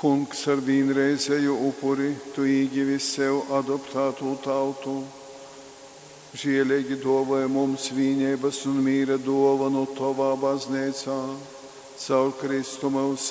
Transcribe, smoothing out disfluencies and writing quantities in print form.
Kungs ar vienreizēju upuri, tu īģivi sev adoptātu tautu. Žielīgi dāvāj mums vienības un mīra dāvanu tavā baznīcā, caur Kristu mūsu